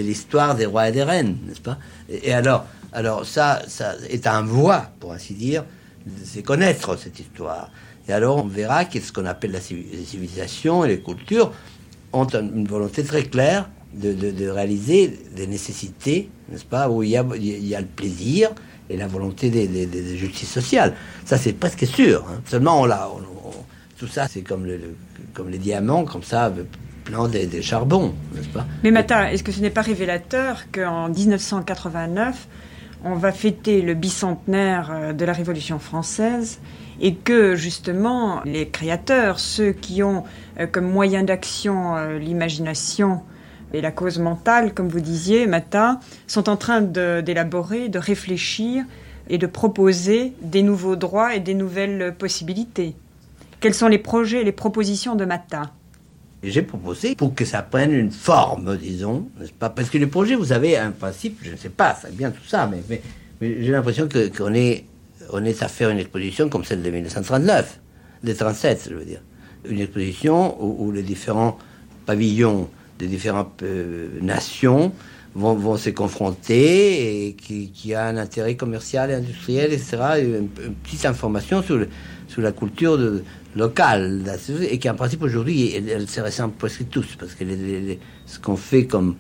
de l'histoire des rois et des reines, n'est-ce pas? Et alors ça est un voie, pour ainsi dire, c'est connaître cette histoire. Et alors on verra que ce qu'on appelle les civilisations et les cultures ont une volonté très claire de réaliser des nécessités, n'est-ce pas, où il y a le plaisir et la volonté de justice sociale. Ça, c'est presque sûr. Hein. Seulement, tout ça, c'est comme les diamants, comme ça, plein des charbons, n'est-ce pas? Mais Mata, est-ce que ce n'est pas révélateur qu'en 1989, on va fêter le bicentenaire de la Révolution française et que, justement, les créateurs, ceux qui ont comme moyen d'action l'imagination et la cause mentale, comme vous disiez, Mata, sont en train d'élaborer, de réfléchir et de proposer des nouveaux droits et des nouvelles possibilités. Quels sont les projets et les propositions de Mata? J'ai proposé pour que ça prenne une forme, disons, n'est-ce pas? Parce que les projets, vous avez un principe, je ne sais pas, c'est bien tout ça, mais j'ai l'impression qu'on est à faire une exposition comme celle de 1939, de 37, je veux dire. Une exposition où les différents pavillons des différentes nations vont se confronter et qui a un intérêt commercial et industriel, etc. Une petite information sur la culture locale, et qui en principe aujourd'hui, elle se ressemble presque tous, parce que ce qu'on fait comme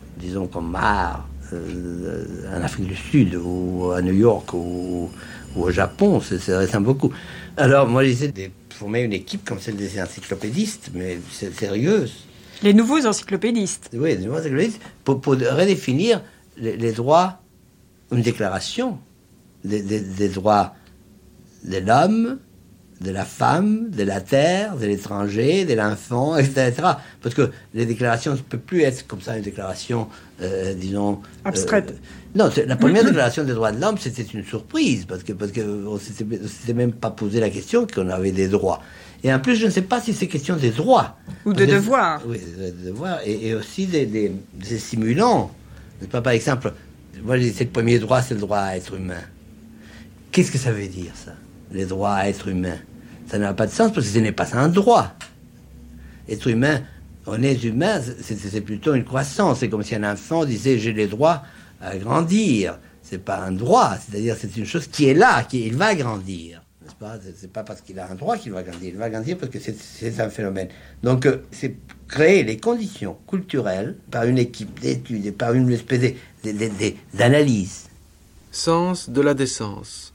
art en Afrique du Sud, ou à New York, ou au Japon, ça se ressemble beaucoup. Alors moi j'essaie de former une équipe comme celle des encyclopédistes, mais c'est sérieuse. Les nouveaux encyclopédistes. Oui, les nouveaux encyclopédistes, pour redéfinir les droits, une déclaration des droits de l'homme, de la femme, de la terre, de l'étranger, de l'enfant, etc. Parce que les déclarations ne peuvent plus être comme ça, une déclaration, disons... abstraite. Non, la première déclaration des droits de l'homme, c'était une surprise, parce que on s'était même pas posé la question qu'on avait des droits. Et en plus, je ne sais pas si c'est question des droits. Ou de devoirs. Oui, des devoirs, et aussi des stimulants. N'est-ce pas, par exemple, moi, j'ai dit, le premier droit, c'est le droit à être humain. Qu'est-ce que ça veut dire, ça? Les droits à être humain. Ça n'a pas de sens, parce que ce n'est pas un droit. Être humain, on est humain, c'est plutôt une croissance. C'est comme si un enfant disait, j'ai les droits à grandir. C'est pas un droit, c'est-à-dire c'est une chose qui est là, il va grandir. C'est pas parce qu'il a un droit qu'il va grandir. Il va grandir parce que c'est un phénomène. Donc, c'est créer les conditions culturelles par une équipe d'études et par une espèce d'analyse. Sens de la décence.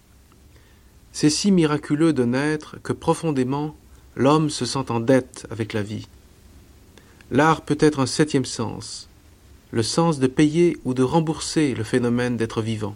C'est si miraculeux de naître que profondément, l'homme se sent en dette avec la vie. L'art peut être un septième sens, le sens de payer ou de rembourser le phénomène d'être vivant.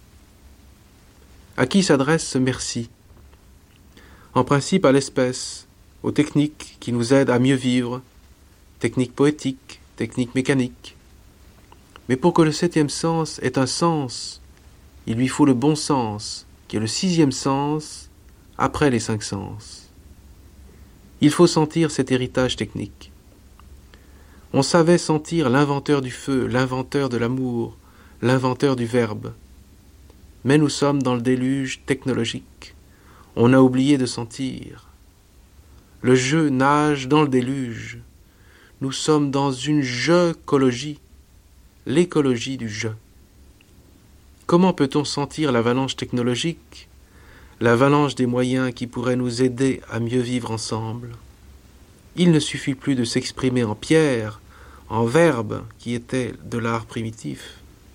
À qui s'adresse ce merci? En principe à l'espèce, aux techniques qui nous aident à mieux vivre, techniques poétiques, techniques mécaniques. Mais pour que le septième sens ait un sens, il lui faut le bon sens, qui est le sixième sens, après les cinq sens. Il faut sentir cet héritage technique. On savait sentir l'inventeur du feu, l'inventeur de l'amour, l'inventeur du verbe. Mais nous sommes dans le déluge technologique. On a oublié de sentir. Le jeu nage dans le déluge. Nous sommes dans une jeu-cologie, l'écologie du jeu. Comment peut-on sentir l'avalanche technologique, l'avalanche des moyens qui pourraient nous aider à mieux vivre ensemble? Il ne suffit plus de s'exprimer en pierre, en verbe qui était de l'art primitif.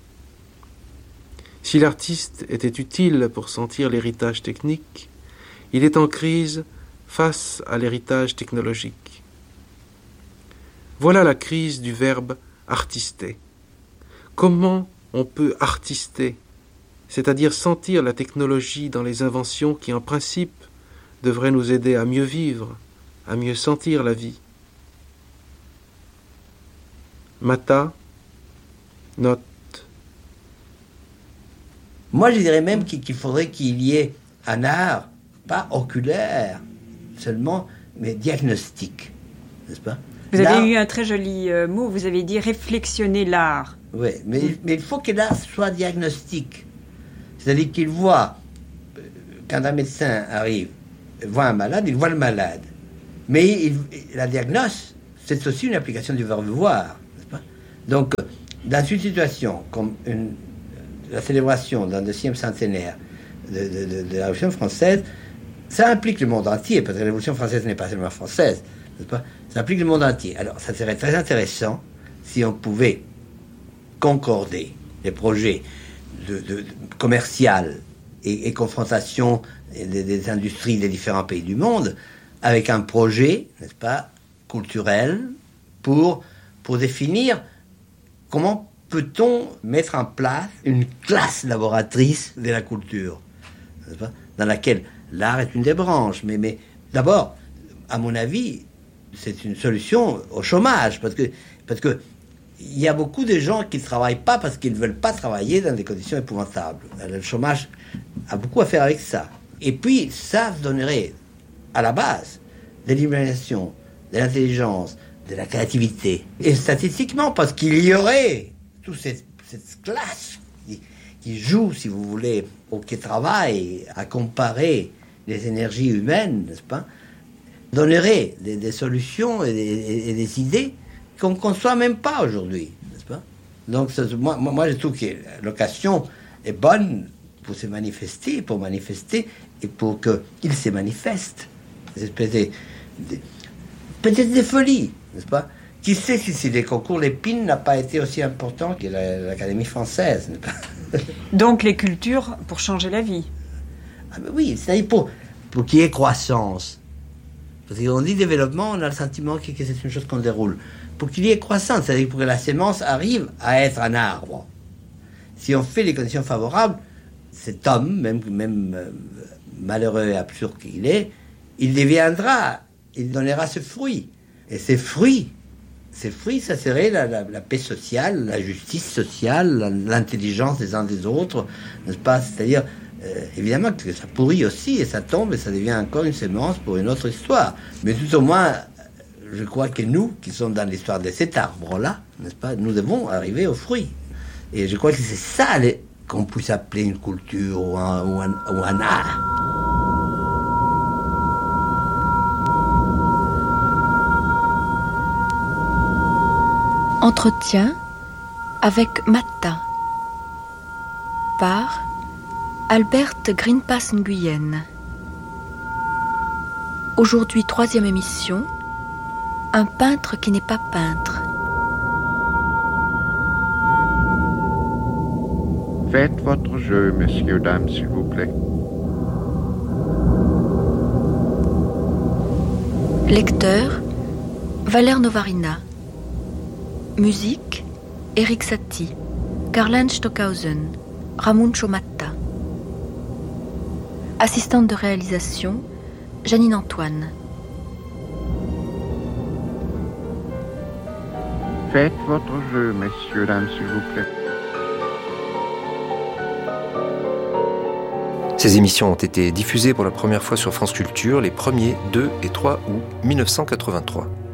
Si l'artiste était utile pour sentir l'héritage technique, il est en crise face à l'héritage technologique. Voilà la crise du verbe artister. Comment on peut artister, c'est-à-dire sentir la technologie dans les inventions qui, en principe, devraient nous aider à mieux vivre, à mieux sentir la vie? Mata, note. Moi, je dirais même qu'il faudrait qu'il y ait un art, pas oculaire seulement, mais diagnostique, n'est-ce pas? Vous avez eu un très joli mot, vous avez dit réflexionner l'art. Oui, mais il faut que l'art soit diagnostique. C'est-à-dire qu'il voit, quand un médecin arrive, voit un malade, il voit le malade. Mais la diagnose, c'est aussi une application du verbe voir, n'est-ce pas? Donc, dans une situation comme la célébration d'un 2e centenaire de la Révolution française, ça implique le monde entier, parce que la Révolution française n'est pas seulement française, n'est-ce pas? Ça implique le monde entier. Alors, ça serait très intéressant si on pouvait concorder les projets commerciaux et confrontation des industries des différents pays du monde avec un projet, n'est-ce pas, culturel pour définir comment peut-on mettre en place une classe laboratrice de la culture, n'est-ce pas, dans laquelle l'art est une des branches. Mais d'abord, à mon avis, c'est une solution au chômage, parce que il y a beaucoup de gens qui ne travaillent pas parce qu'ils ne veulent pas travailler dans des conditions épouvantables. Le chômage a beaucoup à faire avec ça. Et puis, ça donnerait, à la base, de l'imagination, de l'intelligence, de la créativité. Et statistiquement, parce qu'il y aurait toute cette classe qui joue, si vous voulez, ou qui travaille à comparer les énergies humaines, n'est-ce pas, donnerait des solutions et des idées qu'on ne conçoit même pas aujourd'hui, n'est-ce pas? Donc, moi, je trouve que l'occasion est bonne pour manifester et pour qu'il se manifeste. Des espèces peut-être des folies, n'est-ce pas? Qui sait si les concours Lépine n'a pas été aussi important que l'Académie française, n'est-ce pas? Donc les cultures pour changer la vie. Ah ben oui, c'est-à-dire pour qu'il y ait croissance. Parce qu'on dit développement, on a le sentiment que c'est une chose qu'on déroule. Pour qu'il y ait croissance, c'est-à-dire pour que la sémence arrive à être un arbre. Si on fait les conditions favorables, cet homme, même malheureux et absurde qu'il est, il deviendra, il donnera ce fruit. Et ces fruits, ça serait la paix sociale, la justice sociale, l'intelligence des uns des autres, n'est-ce pas? C'est-à-dire, évidemment que ça pourrit aussi, et ça tombe, et ça devient encore une sémence pour une autre histoire. Mais tout au moins, je crois que nous, qui sommes dans l'histoire de cet arbre-là, n'est-ce pas, nous devons arriver aux fruits. Et je crois que c'est ça qu'on puisse appeler une culture ou un art. Entretien avec Matta par Alberte Greenpass Nguyen. Aujourd'hui, 3e émission, un peintre qui n'est pas peintre. Faites votre jeu, messieurs, dames, s'il vous plaît. Lecteur, Valère Novarina. Musique, Eric Satie, Karl-Heinz Stockhausen, Ramuncho Matta. Assistante de réalisation, Janine Antoine. Faites votre jeu, messieurs, dames, s'il vous plaît. Ces émissions ont été diffusées pour la première fois sur France Culture les 1er, 2 et 3 août 1983.